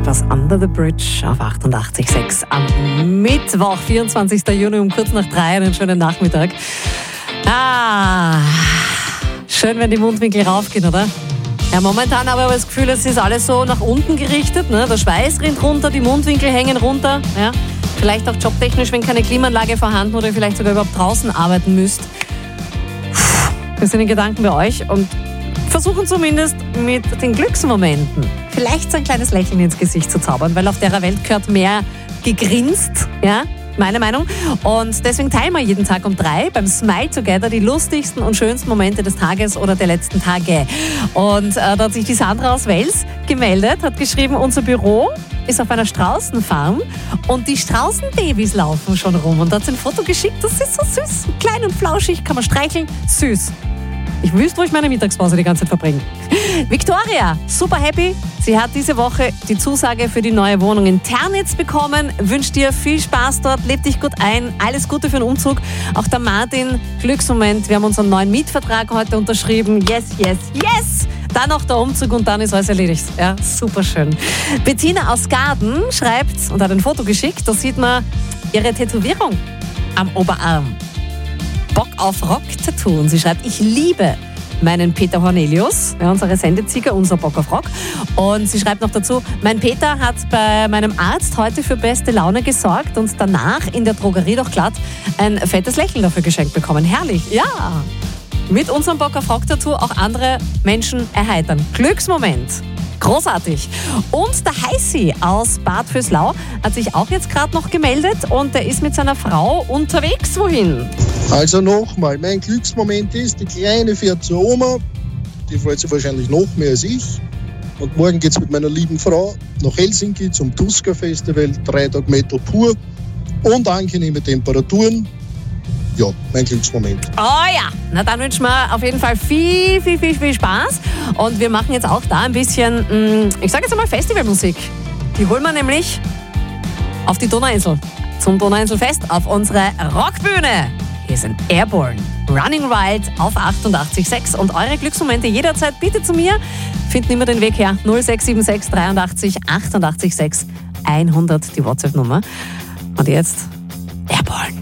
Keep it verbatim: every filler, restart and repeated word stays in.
Das Under the Bridge auf achtundachtzig Komma sechs am Mittwoch, vierundzwanzigsten Juni um kurz nach drei. Einen schönen Nachmittag. Ah, schön, wenn die Mundwinkel raufgehen, oder? Ja, momentan habe ich aber das Gefühl, es ist alles so nach unten gerichtet. Ne? Der Schweiß rinnt runter, die Mundwinkel hängen runter. Ja? Vielleicht auch jobtechnisch, wenn keine Klimaanlage vorhanden oder vielleicht sogar überhaupt draußen arbeiten müsst. Wir sind in Gedanken bei euch und versuchen zumindest mit den Glücksmomenten vielleicht so ein kleines Lächeln ins Gesicht zu zaubern, weil auf der Welt gehört mehr gegrinst, ja, meine Meinung. Und deswegen teilen wir jeden Tag um drei beim Smile Together die lustigsten und schönsten Momente des Tages oder der letzten Tage. Und äh, da hat sich die Sandra aus Wels gemeldet, hat geschrieben, unser Büro ist auf einer Straußenfarm und die Straußenbabys laufen schon rum. Und da hat sie ein Foto geschickt, das ist so süß, klein und flauschig, kann man streicheln, süß. Ich wüsste, wo ich meine Mittagspause die ganze Zeit verbringe. Victoria, super happy. Sie hat diese Woche die Zusage für die neue Wohnung in Ternitz bekommen. Wünscht dir viel Spaß dort, leb dich gut ein. Alles Gute für den Umzug. Auch der Martin, Glücksmoment. Wir haben unseren neuen Mietvertrag heute unterschrieben. Yes, yes, yes! Dann noch der Umzug und dann ist alles erledigt. Ja, super schön. Bettina aus Garden schreibt und hat ein Foto geschickt. Da sieht man ihre Tätowierung am Oberarm. Bock auf Rock-Tattoo. Und sie schreibt, ich liebe meinen Peter Hornelius, ja, unsere Sendezieger, unser Bock auf Rock. Und sie schreibt noch dazu, mein Peter hat bei meinem Arzt heute für beste Laune gesorgt und danach in der Drogerie doch glatt ein fettes Lächeln dafür geschenkt bekommen. Herrlich, ja! Mit unserem Bock auf Rock-Tattoo auch andere Menschen erheitern. Glücksmoment. Großartig. Und der Heißi aus Bad Vöslau hat sich auch jetzt gerade noch gemeldet und er ist mit seiner Frau unterwegs. Wohin? Also nochmal, mein Glücksmoment ist, die Kleine fährt zur Oma, die freut sich wahrscheinlich noch mehr als ich. Und morgen geht es mit meiner lieben Frau nach Helsinki zum Tuska Festival, drei Tage Metal pur und angenehme Temperaturen. Ja, mein Glücksmoment. Oh ja, na dann wünschen wir auf jeden Fall viel, viel, viel, viel Spaß. Und wir machen jetzt auch da ein bisschen, ich sage jetzt einmal Festivalmusik. Die holen wir nämlich auf die Donauinsel, zum Donauinselfest, auf unsere Rockbühne. Hier sind Airborne, Running Wild auf achtundachtzig Komma sechs. Und eure Glücksmomente jederzeit bitte zu mir. Finden immer den Weg her. null sechs sieben sechs dreiundachtzig achtundachtzig sechs hundert, die WhatsApp-Nummer. Und jetzt Airborne.